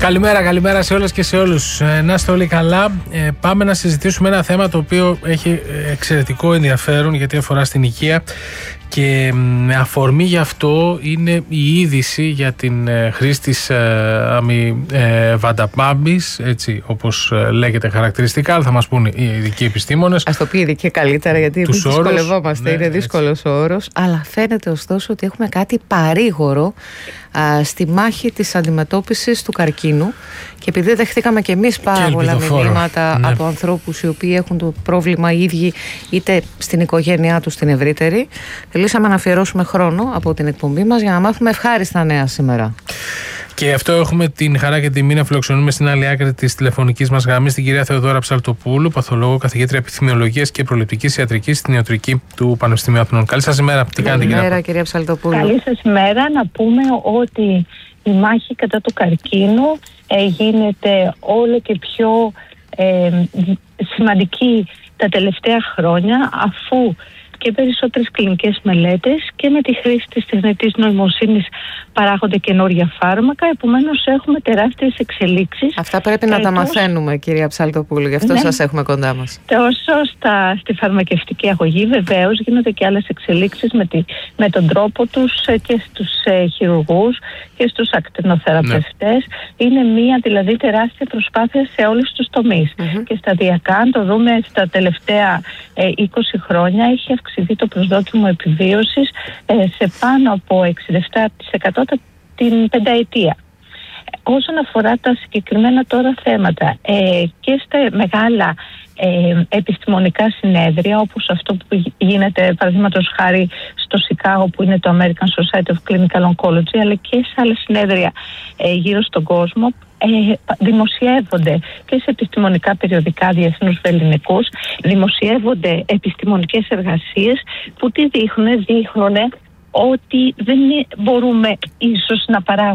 Καλημέρα σε όλες και σε όλους. Να είστε όλοι καλά. Πάμε να συζητήσουμε ένα θέμα το οποίο έχει εξαιρετικό ενδιαφέρον, γιατί αφορά στην υγεία, και με αφορμή γι' αυτό είναι η είδηση για την χρήση της αμιβανταπάμπης, έτσι όπως λέγεται χαρακτηριστικά, αλλά θα μας πούν οι ειδικοί επιστήμονες. Ας το πει ειδικοί καλύτερα, γιατί εμείς δυσκολευόμαστε, είναι δύσκολος ο όρος, αλλά φαίνεται ωστόσο ότι έχουμε κάτι παρήγορο στη μάχη της αντιμετώπισης του καρκίνου, και επειδή δεχτήκαμε και εμείς πάρα πολλά μηνύματα από ανθρώπους οι οποίοι έχουν το πρόβλημα οι ίδιοι, είτε στην οικογένειά τους την ευρύτερη, θελήσαμε να αφιερώσουμε χρόνο από την εκπομπή μας για να μάθουμε ευχάριστα νέα σήμερα. Και αυτό έχουμε την χαρά και τιμή να φιλοξενούμε στην άλλη άκρη της τηλεφωνικής μας γραμμής την κυρία Θεοδώρα Ψαλτοπούλου, παθολόγο, καθηγήτρια επιδημιολογίας και προληπτικής ιατρικής στην Ιατρική του Πανεπιστημίου Αθηνών. Καλή σας ημέρα. Τι κάνετε, κυρία Ψαλτοπούλου? Καλή σας ημέρα. Να πούμε ότι η μάχη κατά του καρκίνου γίνεται όλο και πιο σημαντική τα τελευταία χρόνια, αφού και περισσότερες κλινικές μελέτες και με τη χρήση της τεχνητής νοημοσύνης παράγονται καινούργια φάρμακα. Επομένως έχουμε τεράστιες εξελίξεις. Αυτά πρέπει να τα μαθαίνουμε, κυρία Ψαλτοπούλου, γι' αυτό σας έχουμε κοντά μας. Τόσο στη φαρμακευτική αγωγή, βεβαίως γίνονται και άλλες εξελίξεις με τον τρόπο τους και στους χειρουργούς και στους ακτινοθεραπευτές. Είναι μια δηλαδή τεράστια προσπάθεια σε όλους τους τομείς. Και σταδιακά, αν το δούμε στα τελευταία 20 χρόνια, έχει αυξηθεί το προσδόκιμο επιβίωσης σε πάνω από 67% την πενταετία. Όσον αφορά τα συγκεκριμένα τώρα θέματα και στα μεγάλα επιστημονικά συνέδρια, όπως αυτό που γίνεται παραδείγματος χάρη στο Σικάγο, που είναι το American Society of Clinical Oncology, αλλά και σε άλλα συνέδρια γύρω στον κόσμο, δημοσιεύονται και σε επιστημονικά περιοδικά διεθνούς βελληνικούς, δημοσιεύονται επιστημονικές εργασίες που τι δείχνουν ότι δεν μπορούμε ίσως να παράγουμε